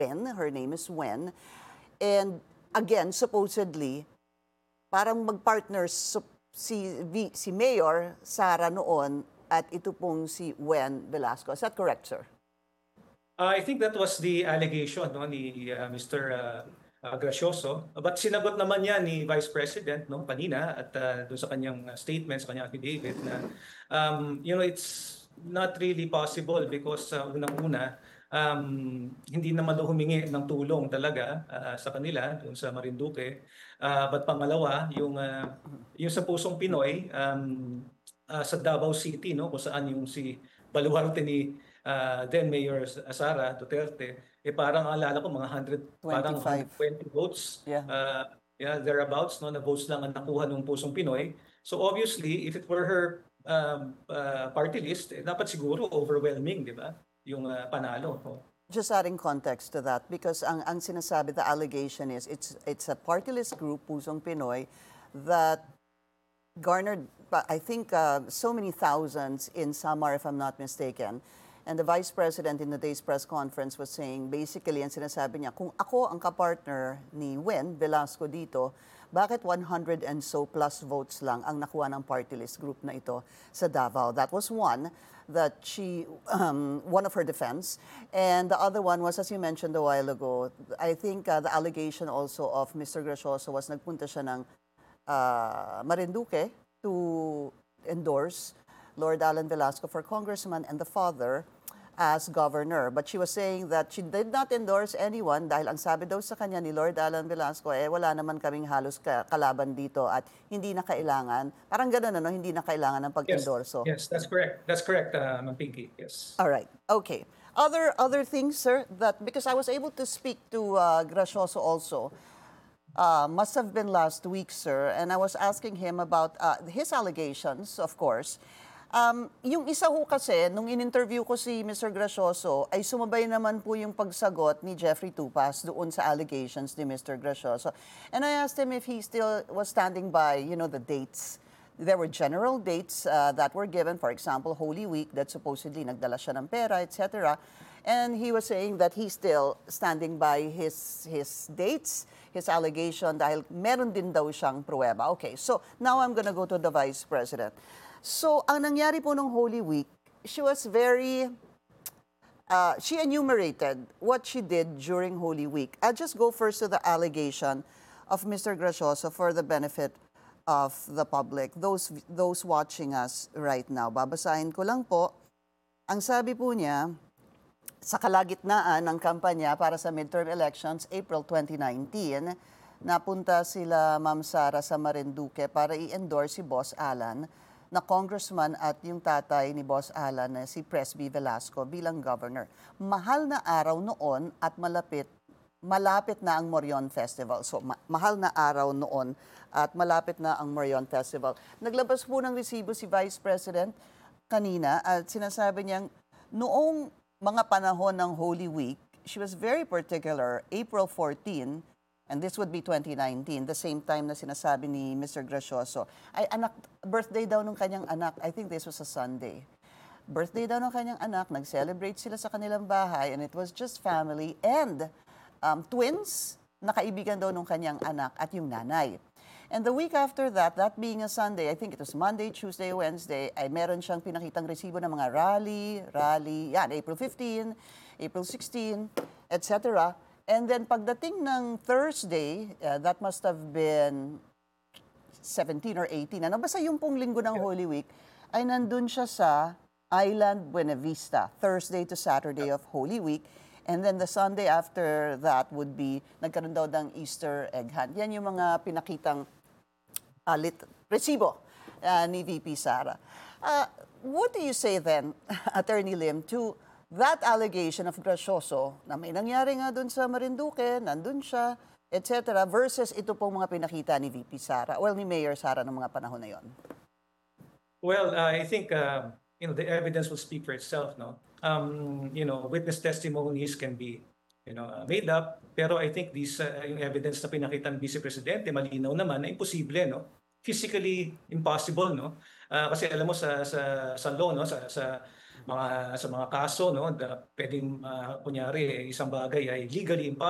Wen. Her name is Wen. And again, supposedly, parang mag-partners si Mayor Sara noon at ito pong si Wen Velasco. Is that correct, sir? I think that was the allegation no, ni Mr. Gracioso. But sinagot naman niya ni Vice President no, kanina at doon sa kanyang statement, sa kanyang affidavit na it's not really possible because unang-una, hindi naman daw humingi ng tulong talaga sa kanila doon sa Marinduque. But pangalawa, yung sa Pusong Pinoy sa Davao City, no, kung saan yung si baluarte ni then Mayor Sara Duterte, parang alala ko mga 100, parang 120 votes. Yeah. Thereabouts, no, na votes lang ang nakuha ng Pusong Pinoy. So obviously, if it were her party list, dapat siguro overwhelming, di ba? Yung panalo. Just adding context to that, because ang sinasabi, the allegation is it's a party list group, Pusong Pinoy, that garnered, I think, so many thousands in Samar, if I'm not mistaken. And the Vice President in the day's press conference was saying, basically, ang sinasabi niya, kung ako ang kapartner ni Wen Velasco dito, bakit 100 and so plus votes lang ang nakuha ng party list group na ito sa Davao? That was one that one of her defense. And the other one was, as you mentioned a while ago, I think the allegation also of Mr. Gracioso was nagpunta siya ng Marinduque to endorse Lord Alan Velasco for congressman and the father as governor. But she was saying that she did not endorse anyone dahil ang sabi daw sa kanya ni Lord Alan Velasco, wala naman kaming halos kalaban dito at hindi na kailangan, parang gano'n, ano, hindi na kailangan ng pag-endorso. Yes, that's correct. That's correct, Ma'am Pinky. Yes. All right. Okay. Other things, sir, that because I was able to speak to Gracioso also, must have been last week, sir, and I was asking him about his allegations, of course. Yung isa ho kasi, nung in-interview ko si Mr. Gracioso, ay sumabay naman po yung pagsagot ni Jeffrey Tupas doon sa allegations ni Mr. Gracioso. And I asked him if he still was standing by, the dates. There were general dates that were given, for example, Holy Week, that supposedly nagdala siya ng pera, etc. And he was saying that he's still standing by his dates, his allegation, dahil meron din daw siyang pruweba. Okay, so now I'm gonna go to the Vice President. So, ang nangyari po nung Holy Week, she was she enumerated what she did during Holy Week. I'll just go first to the allegation of Mr. Gracioso for the benefit of the public, those watching us right now. Babasahin ko lang po. Ang sabi po niya, sa kalagitnaan ng kampanya para sa midterm elections, April 2019, napunta sila Ma'am Sara sa Marinduque para i-endorse si Boss Alan na congressman at yung tatay ni Boss Alan na si Presby Velasco bilang governor. Mahal na araw noon at malapit na ang Morion Festival. So, mahal na araw noon at malapit na ang Morion Festival. Naglabas po ng resibo si Vice President kanina at sinasabi niyang noong mga panahon ng Holy Week, she was very particular, April 14, and this would be 2019, the same time na sinasabi ni Mr. Gracioso, ay birthday daw ng kanyang anak. I think this was a Sunday. Birthday daw ng kanyang anak, nag-celebrate sila sa kanilang bahay, and it was just family and twins na kaibigan daw ng kanyang anak at yung nanay. And the week after that, that being a Sunday, I think it was Monday, Tuesday, Wednesday, ay meron siyang pinakitang resibo ng mga rally, yan, April 15, April 16, etc. And then pagdating ng Thursday, that must have been 17 or 18. Ano, basta yung pong linggo ng Holy Week, ay nandun siya sa Island Buena Vista, Thursday to Saturday of Holy Week. And then the Sunday after that would be, nagkaroon daw ng Easter egg hunt. Yan yung mga pinakitang resibo ni VP Sara. What do you say then, Attorney Lim, to that allegation of Gracioso na may nangyari nga doon sa Marinduque, nandun siya, etc. versus ito pong mga pinakita ni VP Sara, ni Mayor Sara ng mga panahon na yon? Well, I think the evidence will speak for itself, no? Witness testimonies can be made up, pero I think yung evidence na pinakita ng Vice Presidente malinaw naman na imposible, no? Physically impossible, no? Kasi alam mo sa law, no, sa mga sa mga kaso, no, na pwedeng kunyari isang bagay ay legally impossible